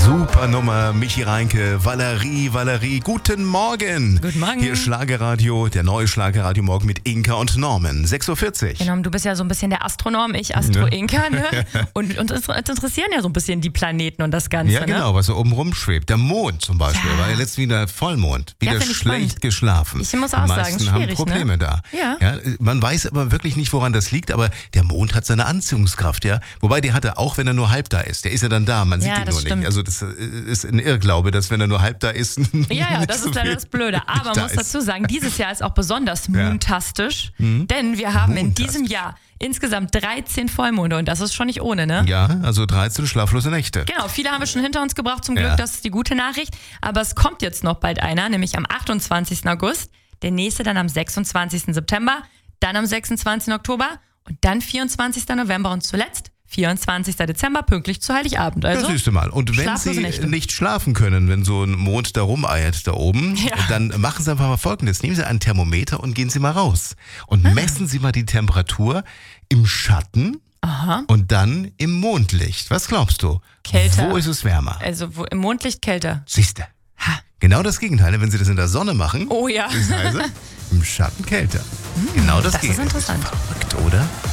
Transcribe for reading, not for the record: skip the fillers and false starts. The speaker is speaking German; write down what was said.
Super Nummer, Michi Reinke, Valerie, guten Morgen. Guten Morgen. Hier ist Schlagerradio, der neue Schlagerradio Morgen mit Inka und Norman, 6.40 Uhr. Genau, du bist ja so ein bisschen der Astronom, ich Astro-Inka, ne? Und uns interessieren ja so ein bisschen die Planeten und das Ganze, Ja, genau, was so oben rumschwebt. Der Mond zum Beispiel, war ja letztens wieder Vollmond, wieder finde ich schlecht spannend. geschlafen. Ich muss auch Die sagen, meisten schwierig, haben Probleme da. Ja. Man weiß aber wirklich nicht, woran das liegt, aber der Mond hat seine Anziehungskraft, ja. Wobei der hat er auch, wenn er nur halb da ist. Der ist ja dann da, man sieht Ja, ihn das nur stimmt. nicht. Also das ist ein Irrglaube, dass wenn er nur halb da ist, Ja, nicht das so ist leider viel das Blöde. Aber man da muss ist. dazu sagen, dieses Jahr ist auch besonders moontastisch, denn wir haben in diesem Jahr insgesamt 13 Vollmonde und das ist schon nicht ohne, ne? Ja, also 13 schlaflose Nächte. Genau, viele haben wir schon hinter uns gebracht, zum Ja. Glück, das ist die gute Nachricht. Aber es kommt jetzt noch bald einer, nämlich am 28. August, der nächste dann am 26. September, dann am 26. Oktober und dann 24. November und zuletzt 24. Dezember, pünktlich zu Heiligabend. Also, Das siehst du mal. Und wenn schlaflose Sie Nächte. nicht schlafen können, wenn so ein Mond da rumeiert da oben, Ja. dann machen Sie einfach mal Folgendes. Nehmen Sie ein Thermometer und gehen Sie mal raus. Und messen Sie mal die Temperatur im Schatten und dann im Mondlicht. Was glaubst du? Kälter. Wo ist es wärmer? Also im Mondlicht kälter. Siehste. Genau das Gegenteil. Wenn Sie das in der Sonne machen, Oh ja. ist es im Schatten kälter. Genau das das ist Gegenteil. interessant. Verrückt, oder?